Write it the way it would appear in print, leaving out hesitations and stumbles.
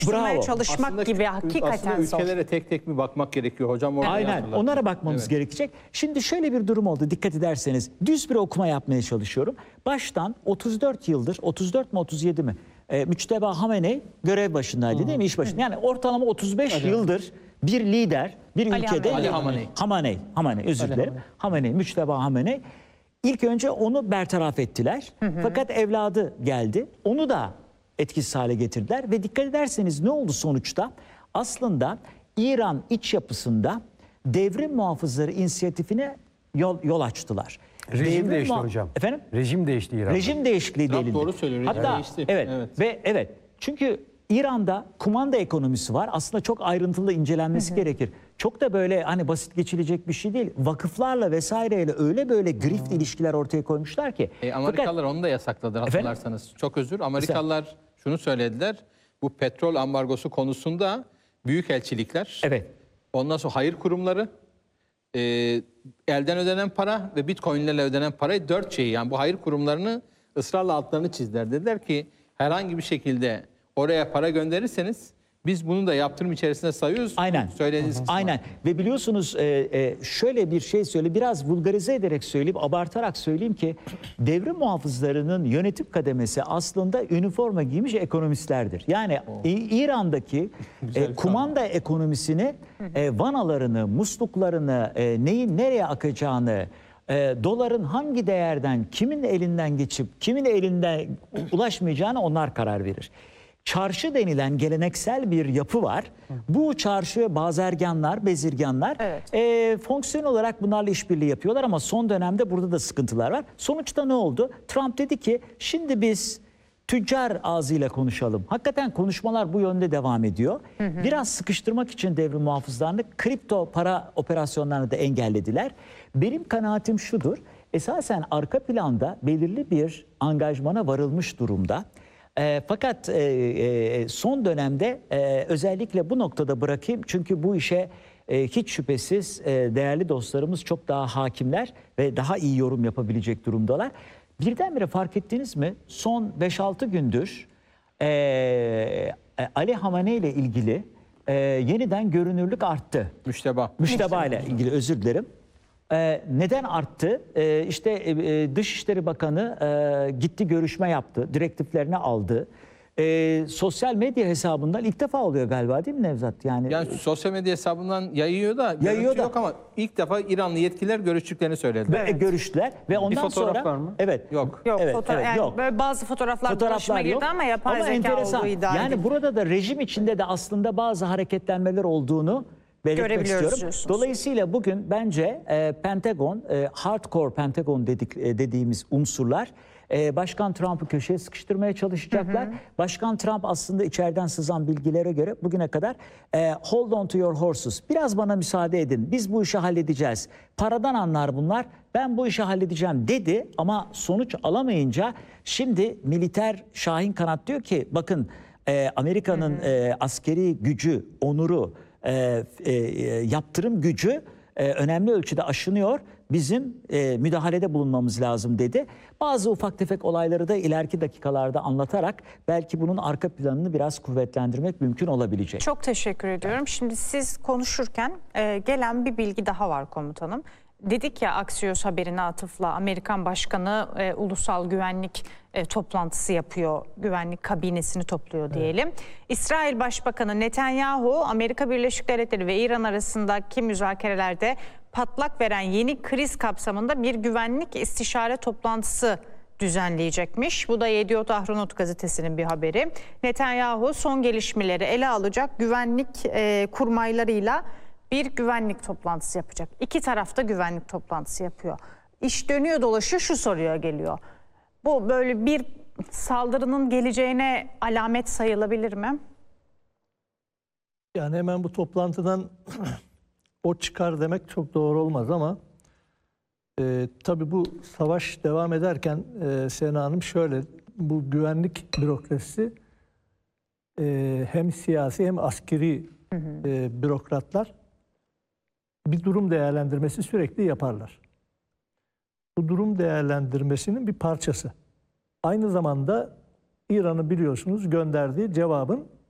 Bravo. çalışmak gibi hakikaten aslında zor. ülkelere tek tek mi bakmak gerekiyor hocam? Aynen. Onlara bakmamız gerekecek. Şimdi şöyle bir durum oldu. Dikkat ederseniz düz bir okuma yapmaya çalışıyorum. Baştan 34 yıldır, 34 mi 37 mi? Müçteba Hameney görev başındaydı değil mi? İş başında. Yani ortalama 35 yıldır bir lider, bir Ali ülkede... Hameney. Hameney, özür dilerim. Hameney, Müçteba Hameney. İlk önce onu bertaraf ettiler. Fakat evladı geldi. Onu da etkisiz hale getirdiler. Ve dikkat ederseniz ne oldu sonuçta? Aslında İran iç yapısında devrim muhafızları inisiyatifine yol açtılar. Rejim değişti hocam. Efendim? Rejim değişti İran'da. Rejim değişikliği delindi. Doğru söylüyor. Hatta Değişti. evet. Çünkü İran'da kumanda ekonomisi var. Aslında çok ayrıntılı incelenmesi gerekir. Çok da böyle hani basit geçilecek bir şey değil. Vakıflarla vesaireyle öyle böyle grift ilişkiler ortaya koymuşlar ki. Amerikalılar onu da yasakladı hatırlarsanız. Çok özür. Amerikalılar şunu söylediler. Bu petrol ambargosu konusunda büyükelçilikler, ondan sonra hayır kurumları, elden ödenen para ve bitcoinlerle ödenen parayı 4 şeyi, yani bu hayır kurumlarını ısrarla altlarını çizdiler. Dediler ki herhangi bir şekilde oraya para gönderirseniz biz bunu da yaptırım içerisinde sayıyoruz. Aynen. Aynen. Ve biliyorsunuz şöyle bir şey söyle, biraz vulgarize ederek söyleyeyim, abartarak söyleyeyim ki devrim muhafızlarının yönetim kademesi aslında üniforma giymiş ekonomistlerdir. Yani İran'daki kumanda ekonomisini, vanalarını, musluklarını, neyin nereye akacağını, doların hangi değerden, kimin elinden geçip kimin elinden ulaşmayacağını onlar karar verir. Çarşı denilen geleneksel bir yapı var. Bu çarşı bazerganlar, bezirganlar fonksiyon olarak bunlarla işbirliği yapıyorlar ama son dönemde burada da sıkıntılar var. Sonuçta ne oldu? Trump dedi ki şimdi biz tüccar ağzıyla konuşalım. Hakikaten konuşmalar bu yönde devam ediyor. Biraz sıkıştırmak için devrim muhafızlarını kripto para operasyonlarını da engellediler. Benim kanaatim şudur. Esasen arka planda belirli bir angajmana varılmış durumda. Fakat son dönemde özellikle bu noktada bırakayım. Çünkü bu işe hiç şüphesiz değerli dostlarımız çok daha hakimler ve daha iyi yorum yapabilecek durumdalar. Birdenbire fark ettiniz mi? Son 5-6 gündür Ali Hameney ile ilgili yeniden görünürlük arttı. Müşteba ile ilgili, özür dilerim. Neden arttı? İşte Dışişleri Bakanı gitti, görüşme yaptı, direktiflerini aldı. Sosyal medya hesabından ilk defa oluyor galiba değil mi Nevzat? Yani sosyal medya hesabından yayıyor da yok ama ilk defa İranlı yetkililer görüştüklerini söylediler. Görüştüler ve ondan sonra var mı? Yok. Yok. Böyle bazı fotoğraflar dolaşıma girdi ama yapay zeka olduğu iddia edildi. Yani burada da rejim içinde de aslında bazı hareketlenmeler olduğunu belirtmek istiyorum. Dolayısıyla bugün bence Pentagon, hardcore Pentagon dediğimiz unsurlar Başkan Trump'ı köşeye sıkıştırmaya çalışacaklar. Başkan Trump aslında içeriden sızan bilgilere göre bugüne kadar hold on to your horses. Biraz bana müsaade edin. Biz bu işi halledeceğiz. Paradan anlar bunlar. Ben bu işi halledeceğim dedi ama sonuç alamayınca şimdi militer Şahin Kanat diyor ki bakın Amerika'nın askeri gücü, onuru, yaptırım gücü önemli ölçüde aşınıyor. Bizim müdahalede bulunmamız lazım dedi. Bazı ufak tefek olayları da ileriki dakikalarda anlatarak belki bunun arka planını biraz kuvvetlendirmek mümkün olabilecek. Çok teşekkür ediyorum. Şimdi siz konuşurken gelen bir bilgi daha var komutanım. Dedik ya Axios haberine atıfla Amerikan Başkanı ulusal güvenlik toplantısı yapıyor. Güvenlik kabinesini topluyor diyelim. İsrail Başbakanı Netanyahu Amerika Birleşik Devletleri ve İran arasındaki müzakerelerde patlak veren yeni kriz kapsamında bir güvenlik istişare toplantısı düzenleyecekmiş. Bu da Yediot Ahronot gazetesinin bir haberi. Netanyahu son gelişmeleri ele alacak güvenlik kurmaylarıyla bir güvenlik toplantısı yapacak. İki tarafta güvenlik toplantısı yapıyor. İş dönüyor dolaşıyor şu soruya geliyor. Bu böyle bir saldırının geleceğine alamet sayılabilir mi? Yani hemen bu toplantıdan o çıkar demek çok doğru olmaz ama tabii bu savaş devam ederken Sena Hanım şöyle, bu güvenlik bürokrasisi hem siyasi hem askeri bürokratlar bir durum değerlendirmesi sürekli yaparlar. Bu durum değerlendirmesinin bir parçası. Aynı zamanda İran'ın biliyorsunuz gönderdiği cevabın